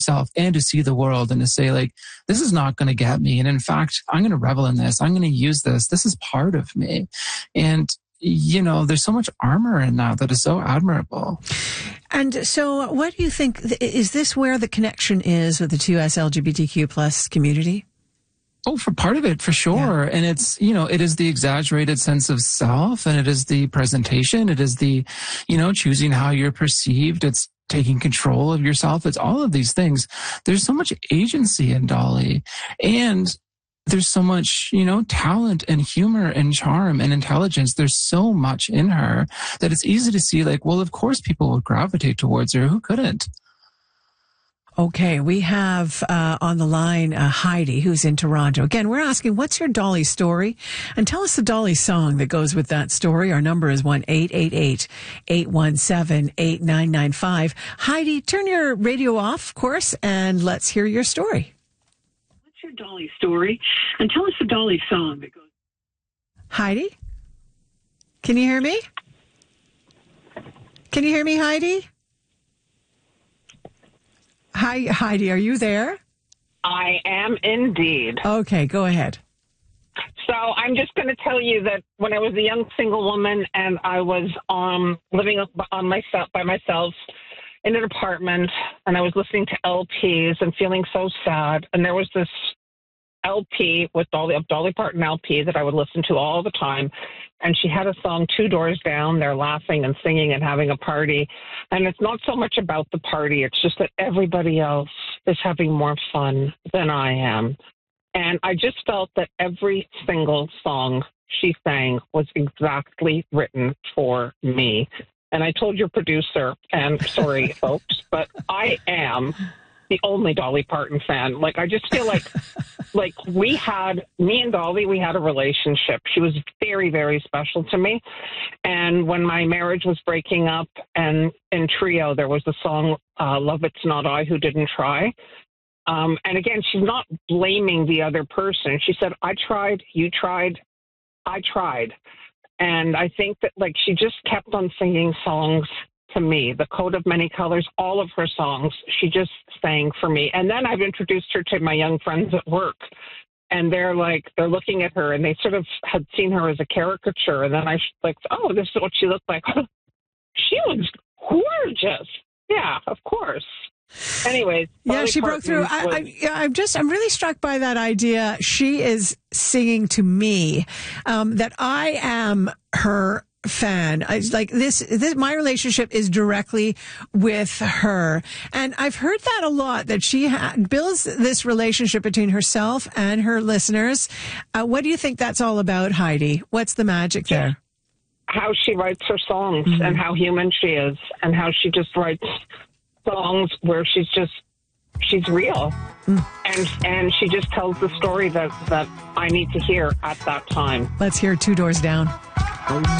myself and to see the world and to say, like, this is not going to get me. And in fact, I'm going to revel in this. I'm going to use this. This is part of me. And, you know, there's so much armor in that is so admirable. And so what do you think, is this where the connection is with the 2S LGBTQ plus community? Oh, for part of it, for sure. Yeah. And it's, you know, it is the exaggerated sense of self, and it is the presentation. It is the, you know, choosing how you're perceived. It's taking control of yourself. It's all of these things. There's so much agency in Dolly, and there's so much, you know, talent and humor and charm and intelligence. There's so much in her that it's easy to see, like, well, of course people would gravitate towards her. Who couldn't? Okay, we have on the line Heidi, who's in Toronto. Again, we're asking, what's your Dolly story? And tell us the Dolly song that goes with that story. Our number is 1-888-817-8995. Heidi, turn your radio off, of course, and let's hear your story. What's your Dolly story? And tell us the Dolly song that goes. Heidi? Can you hear me? Can you hear me, Heidi? Hi, Heidi, are you there? I am indeed. Okay, go ahead. So I'm just going to tell you that when I was a young single woman and I was living by myself in an apartment, and I was listening to LPs and feeling so sad, and there was this LP with Dolly Parton LP that I would listen to all the time. And she had a song, Two Doors Down. They're laughing and singing and having a party. And it's not so much about the party. It's just that everybody else is having more fun than I am. And I just felt that every single song she sang was exactly written for me. And I told your producer, and sorry, folks, but I am the only Dolly Parton fan. Like, I just feel like me and Dolly, we had a relationship. She was very, very special to me. And when my marriage was breaking up, and in Trio, there was the song, Love It's Not I Who Didn't Try. And again, she's not blaming the other person. She said, I tried, you tried, I tried. And I think that, like, she just kept on singing songs to me, The Coat of Many Colors, all of her songs, she just sang for me. And then I've introduced her to my young friends at work, and they're looking at her, and they sort of had seen her as a caricature. And then I oh, this is what she looked like. She was gorgeous. Yeah, of course. Anyways. Yeah, she broke through. I'm really struck by that idea. She is singing to me, that I am her fan. It's like this, my relationship is directly with her. And I've heard that a lot, that she builds this relationship between herself and her listeners. What do you think that's all about, Heidi? What's the magic there? How she writes her songs, mm-hmm. and how human she is, and how she just writes songs where she's real. And she just tells the story that I need to hear at that time. Let's hear Two Doors Down.